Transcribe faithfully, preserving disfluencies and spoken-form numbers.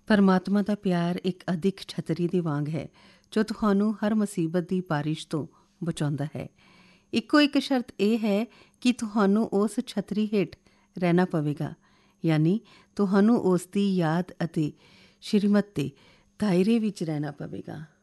ਪਰਮਾਤਮਾ ਦਾ ਪਿਆਰ ਇੱਕ ਅਦਿੱਖ ਛਤਰੀ ਦੇ ਵਾਂਗ ਹੈ ਜੋ ਤੁਹਾਨੂੰ ਹਰ ਮੁਸੀਬਤ ਦੀ ਬਾਰਿਸ਼ ਤੋਂ ਬਚਾਉਂਦਾ ਹੈ। ਇੱਕੋ ਇੱਕ ਸ਼ਰਤ ਇਹ ਹੈ ਕਿ ਤੁਹਾਨੂੰ ਉਸ ਛਤਰੀ ਹੇਠ ਰਹਿਣਾ ਪਵੇਗਾ, ਯਾਨੀ ਤੁਹਾਨੂੰ ਉਸ ਦੀ ਯਾਦ ਅਤੇ ਸ਼੍ਰੀਮਤ ਦੇ ਦਾਇਰੇ ਵਿੱਚ ਰਹਿਣਾ ਪਵੇਗਾ।